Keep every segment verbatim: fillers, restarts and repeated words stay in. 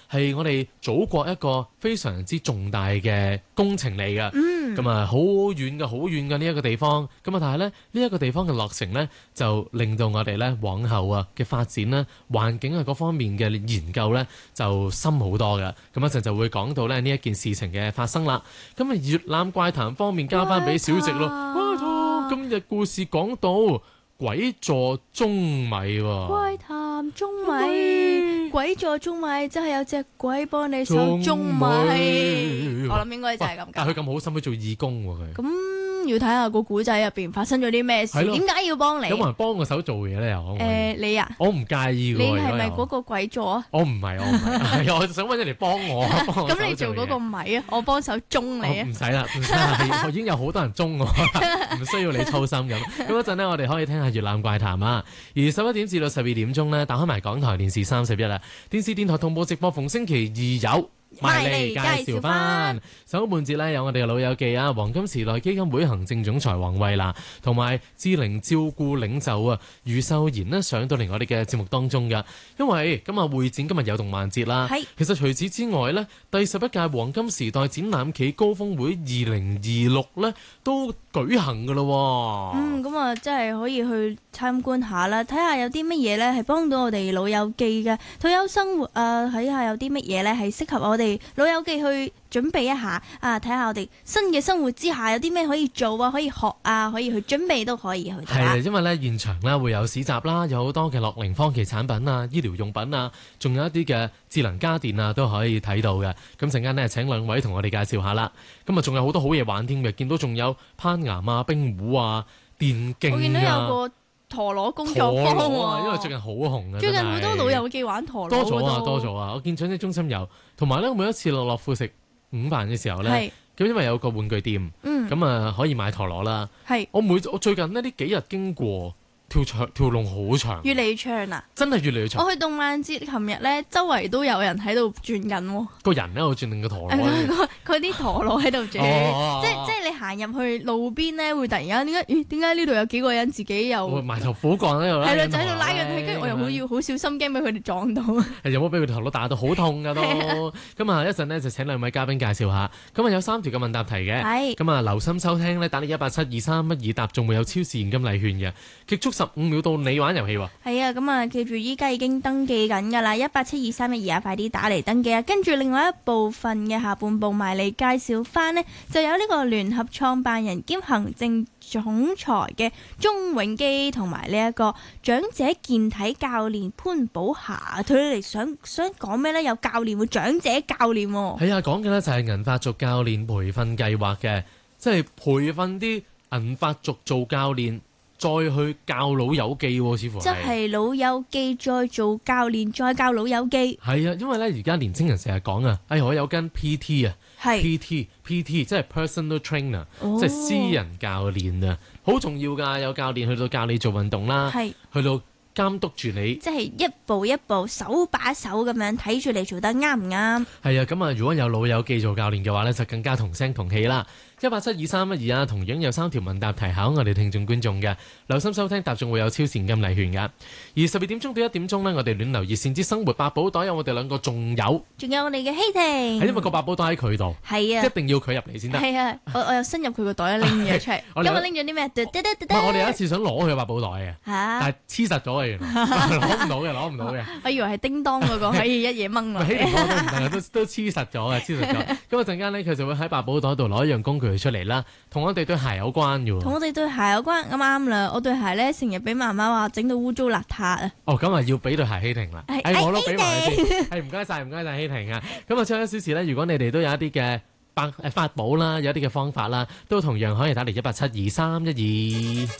係我哋祖國一個非常之重大嘅工程嚟㗎。 嗯， 咁啊好遠嘅好遠嘅呢一個地方，咁啊但係咧呢一個地方嘅落成呢，就令到我哋咧往後啊嘅發展啦、環境啊各方面嘅研究咧就深好多㗎。咁一陣就會講到咧呢一件事情嘅發生啦。咁啊粵覽怪談方面交翻俾小直咯。今日故事講到鬼座舂米喎， 怪談舂米，鬼座舂米，真係有隻鬼幫你手舂米。我諗應該就係咁。 但係佢咁好心去做義工喎，佢。 咁要睇下個古仔入邊發生咗啲咩事，點解要幫你？ 有冇人幫個手做嘢咧？又可唔可以？ 誒，你啊？ 我唔介意㗎。 你係咪嗰個鬼座啊？ 我唔係，我唔係，係我想揾人嚟幫我。 咁你做嗰個米啊？我幫手舂你啊？ 唔使啦，唔使啦，已經有好多人舂我，唔需要你操心咁。咁嗰陣咧，我哋可以聽下粵覽怪談啊。而十一點至到十二點鐘咧，打開埋港台電視三十一啦，電視電台同步直播，逢星期二有。埋嚟介紹翻，首半節呢，有我哋嘅老友記啊，黃金時代基金會行政總裁黃慧娜同埋智齡照顧領袖啊余秀賢呢上到嚟我哋嘅節目當中㗎。因為今日會展今日有動漫節啦，其實除此之外呢，第十一屆黃金時代展覽企高峰會二零二六呢都舉行㗎咯。 嗯，咁啊，真係可以去參觀下啦，睇下有啲乜嘢呢係幫到我哋老友記嘅退休生活啊，睇下有啲乜嘢呢係適合我哋老友記去準備一下啊，睇下我哋新嘅生活之下有啲咩可以做啊，可以學啊，可以去準備都可以去。 係啊，因為咧現場咧會有市集啦，有好多嘅樂齡科技產品啊、醫療用品啊，仲有一啲嘅智能家電啊都可以睇到嘅。咁陣間呢，請兩位同我哋介紹下啦。咁啊仲有好多好嘢玩添嘅，見到仲有攀岩啊、冰壺啊、電競啊。 我見到有個陀螺工作坊喎， 因為最近好紅啊！ 最近好多老友記玩陀螺， 多咗啊，多咗啊！我見長者中心有，同埋咧每一次落樂富食午飯嘅時候咧，咁因為有個玩具店，咁、嗯、啊可以買陀螺啦。係我每我最近呢呢幾日經過。條長條龍好長， 越嚟越長啊！ 真係越嚟越長。 我去動漫節，琴日咧周圍都有人喺度轉緊喎。 個人喺度轉定個陀螺， 佢啲陀螺喺度轉， 哦、 即係即係你行入去路邊咧，會突然間點解？咦？點解呢度有幾個人自己又埋頭苦幹喺度？ 係啦，就喺度拉緊佢，跟住我又好要好小心，驚俾佢哋撞到。 有冇俾佢陀螺打到好痛㗎都？咁啊一陣呢，就請兩位嘉賓介紹下。咁啊有三條嘅問答題嘅，咁啊留心收聽咧，打你一八七二三一二答，仲會有超市現金禮券嘅，極速十五秒到你玩遊戲喎。 係啊，咁啊記住依家已經登記緊㗎啦，一八七二三一二啊，快啲打嚟登記啊！跟住另外一部分嘅下半部埋嚟介紹翻呢，就有呢個聯合創辦人兼行政總裁嘅鍾永基同埋呢一個長者健體教練潘寶霞，佢哋想想講咩呢？有教練喎，長者教練喎。 係啊，講嘅呢就係銀髮族教練培訓計劃嘅，即係培訓啲銀髮族做教練。再去教老友記喎，似乎係即係老友記再做教練，再教老友記。 係啊，因為咧而家年青人成日講啊，哎我有跟 P T 啊，P T P T 即係 personal trainer，、哦、即係私人教練啊，好重要㗎。有教練去到教你做運動啦，去到監督住你， 即係一步一步手把手咁樣睇住你做得啱唔啱。 係啊，咁啊如果有老友記做教練嘅話咧，就更加同聲同氣啦。一八七二三一二啊，同樣有三條問答題考我哋聽眾觀眾嘅，留心收聽，答中會有超現金禮券噶。而十二點鐘到一點鐘呢，我哋暖流熱線之生活百寶袋有我哋兩個，仲有仲有我哋嘅希婷， 係因為個百寶袋喺佢度，係啊，一定要佢入嚟先得。 係啊，我我又伸入佢個袋拎咗出嚟。今日拎咗啲咩？ 我哋有一次想攞佢個百寶袋嘅，但係黐實咗嘅，原來攞唔到嘅，攞唔到嘅。 我以為係叮當嗰個可以一嘢掹落。 希婷哥都唔得，都都黐實咗嘅，黐實咗。咁啊陣間呢，佢就會喺百寶袋度攞一樣工具出嚟啦，同我哋對鞋有關嘅喎。同我哋對鞋有關，啱啱啦。我對鞋咧成日俾媽媽話整到污糟邋遢啊。 哦，咁啊要俾對鞋希婷啦。係、哎，我都俾埋你先。係唔該晒，唔該晒希婷啊。咁啊，最後一小時咧，如果你哋都有一啲嘅百誒法寶啦，有一啲嘅方法啦，都同樣可以打嚟一八七二三一二。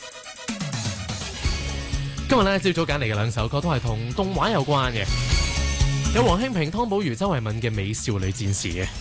今日咧朝早揀嚟嘅兩首歌都係同動畫有關嘅，有黃興平、湯寶如、周慧敏嘅《美少女戰士》嘅。